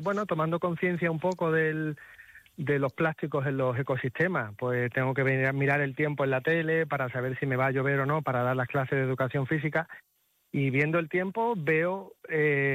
bueno, tomando conciencia un poco de los plásticos en los ecosistemas, pues tengo que venir a mirar el tiempo en la tele para saber si me va a llover o no, para dar las clases de educación física, y viendo el tiempo veo